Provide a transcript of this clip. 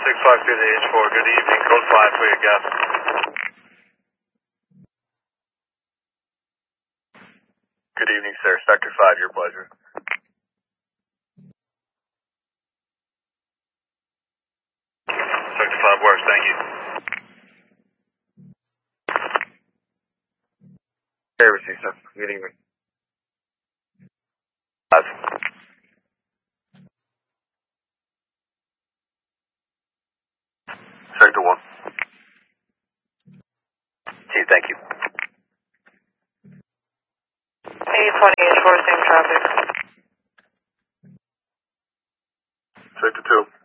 653 to H4. Good evening. Code 5 for your gas. Good evening, sir. Sector 5, your pleasure. Sector 5 works. Thank you. Okay, receive, sir. Good evening. 5. Sector 1. Chief, thank you. 820 H4, same traffic. Sector 2.